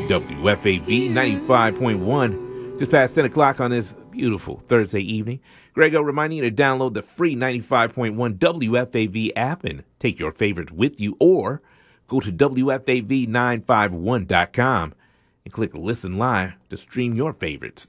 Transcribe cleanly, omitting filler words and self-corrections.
WFAV 95.1. Just past 10 o'clock on this beautiful Thursday evening. Grego reminding you to download the free 95.1 WFAV app and take your favorites with you, or go to WFAV951.com and click Listen Live to stream your favorites